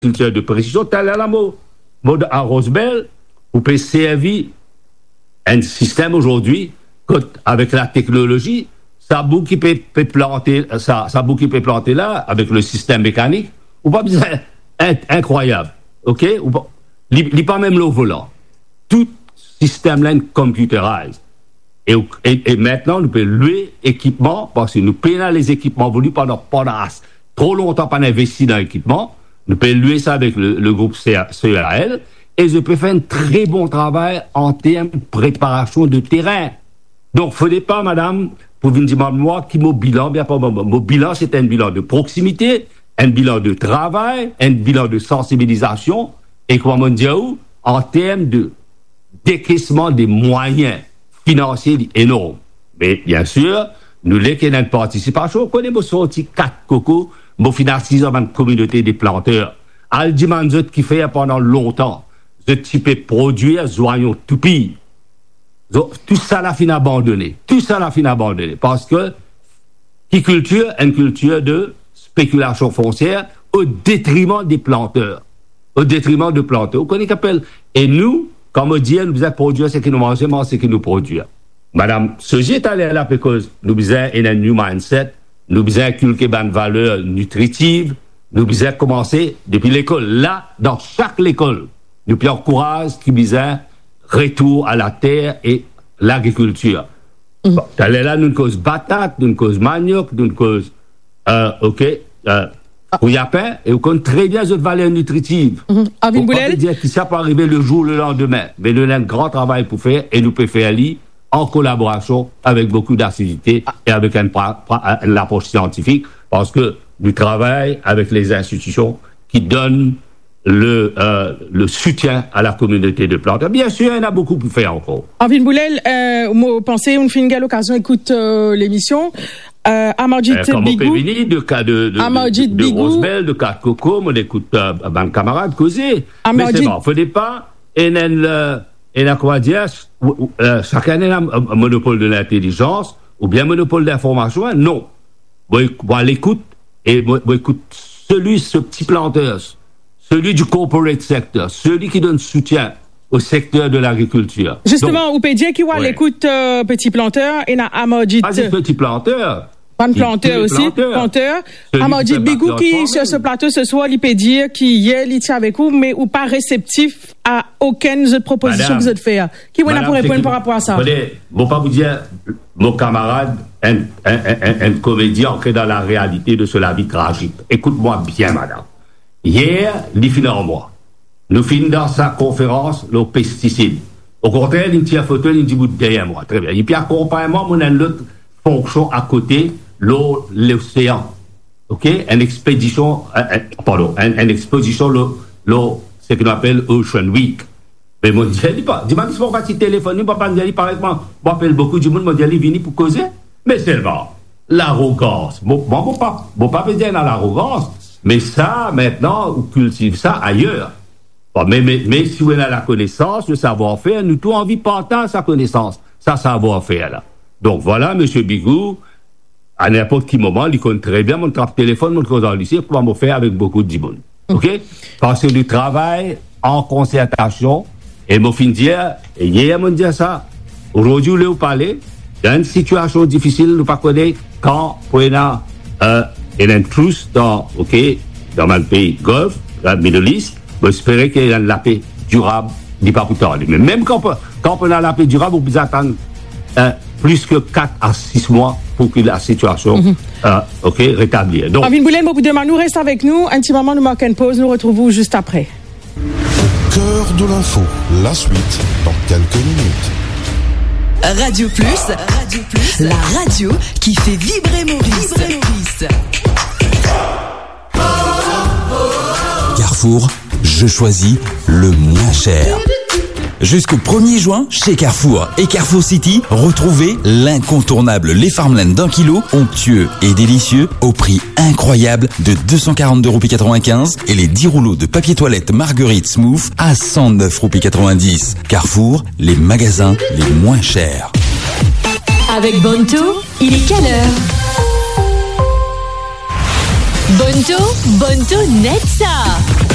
agriculture de précision, tel est la mode à Rosebel, vous pouvez servir un système aujourd'hui, avec la technologie, ça bout qui peut planter là, avec le système mécanique, ou pas besoin incroyable, ok? Il n'y a pas même le volant. Tout système là est computerisé. Et maintenant, nous pouvons louer équipement, parce que nous payons les équipements voulus pendant trop longtemps pas investi dans l'équipement. Nous pouvons louer ça avec le groupe CEAL, et je peux faire un très bon travail en termes de préparation de terrain. Donc, il ne faut pas, madame, pour venir dire moi, qui mon bilan, bien pas mon bilan, c'est un bilan de proximité, un bilan de travail, un bilan de sensibilisation, et comment dire, en termes de décaissement des moyens financiers énormes. Mais bien sûr, nous l'avons une participation, on connaît mon sorti 4 cocos, mon financement dans une communauté des planteurs. Aldiman qui fait pendant longtemps, ce type de produit, joyaux tout pire. Tout ça l'a fin abandonné. Parce que, une culture de spéculation foncière au détriment des planteurs. Vous connaissez qu'appelle. Et nous, comme on dit, nous faisons produire ce que nous mangeons, ce que nous produisons. Madame, ce est allé là parce que nous faisons un new mindset, nous faisons inculquer une valeur nutritive, nous faisons commencer depuis l'école. Là, dans chaque école, nous encourageons qui faisons retour à la terre et l'agriculture. Bon, là, nous cause patate, nous cause manioc, nous cause, Rouillapin, et on connaît très bien cette valeur nutritive. Avin Boulel. Dire que ça peut arriver le jour, le lendemain. Mais nous avons un grand travail pour faire, et nous pouvons faire en collaboration avec beaucoup d'assiduité et avec une approche scientifique, parce que nous travaillons avec les institutions qui donnent le soutien à la communauté de planteurs. Bien sûr, il y en a beaucoup pour faire encore. Avin Boulel, moi, pensez, une fin de l'occasion, écoute l'émission. Amadjit Bigou. De Rosebel, de Cat Coco, on écoute un camarade causer. Mais c'est bon, faut pas, et quoi dire, chacun a un monopole de l'intelligence, ou bien monopole d'information, non. Moi, l'écoute, et moi, écoute ce petit planteur, celui du corporate sector, celui qui donne soutien au secteur de l'agriculture. Justement, vous pouvez dire qu'il y a l'écoute petit planteur et na Amadjit. Pas petit planteur. Pas de planteur aussi, planteur. Amadjit Bigou qui, sur ce plateau ce soir, il peut dire qu'il est lié avec vous, mais ou pas réceptif à aucune autre proposition que vous avez fait. Qui vous a pour répondre par rapport à ça? Bon, pas vous dire, mon camarade, un comédien ancré dans la réalité de cela vie tragique. Écoute-moi bien, madame. Hier, il finit en moi. Nous finissons dans sa conférence, le pesticide. Au contraire, il tient photo, il dit derrière moi. Très bien. Et puis, accompagnement, on a une autre fonction à côté, l'océan. OK? Une exposition, ce qu'on appelle Ocean Week. Mais mon Dieu, dis-moi, si on va si téléphoner, on va pas dire, par exemple, on appelle beaucoup du monde, on dit, vini pour causer. Mais seulement, l'arrogance. Bon, pas dire dans l'arrogance, mais ça, maintenant, on cultive ça ailleurs. Bon, mais si on a la connaissance, le savoir-faire, nous tous envie de partager sa connaissance, sa savoir-faire là. Donc voilà, monsieur Bigou, à n'importe quel moment, il connaît très bien mon téléphone, mon cause en lycée, pour m'en faire avec beaucoup de monde. OK? Parce que du travail en concertation, et mon fin dire, et hier, on dit ça, aujourd'hui, vous parlez, il y a une situation difficile, nous pas connaître quand on a une trousse dans le pays Golfe, dans le Middle East. J'espère qu'il y a la paix durable, dit pas plus tard. Mais même quand on a la paix durable, on peut attendre plus que 4 à 6 mois pour que la situation rétablie. Donc, Avin Boulel, nous reste avec nous. Un petit moment, nous marquons une pause. Nous retrouvons juste après. Au cœur de l'info, la suite dans quelques minutes. Radio Plus, la radio qui fait vibrer Maurice. Carrefour, je choisis le moins cher. Jusqu'au 1er juin, chez Carrefour et Carrefour City, retrouvez l'incontournable lait Farmland d'1 kilo, onctueux et délicieux, au prix incroyable de 240,95 € et les 10 rouleaux de papier toilette Marguerite Smooth à 109,90 €. Carrefour, les magasins les moins chers. Avec Bonto, il est quelle heure? Bonto, Netza.